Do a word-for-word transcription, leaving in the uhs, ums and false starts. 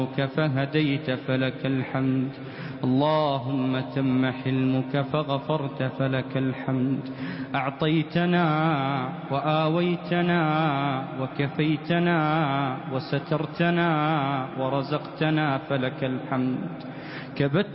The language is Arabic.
فهديت فلك الحمد. اللهم تم حلمك فغفرت فلك الحمد. أعطيتنا وآويتنا وكفيتنا وسترتنا ورزقتنا فلك الحمد. كبت